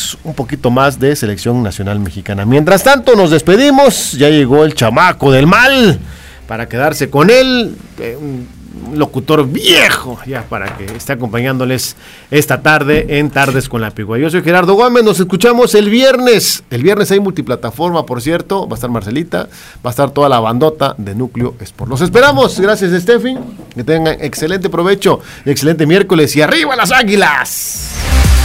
tenemos un poquito más de selección nacional mexicana. Mientras tanto, nos despedimos. Ya llegó el chamaco del mal para quedarse con él. Un locutor viejo, ya para que esté acompañándoles esta tarde en Tardes con la Pigua. Yo soy Gerardo Gómez, nos escuchamos el viernes. El viernes hay multiplataforma, por cierto. Va a estar Marcelita, va a estar toda la bandota de Núcleo Sport. Los esperamos. Gracias, Steffi. Que tengan excelente provecho y excelente miércoles. Y arriba las Águilas.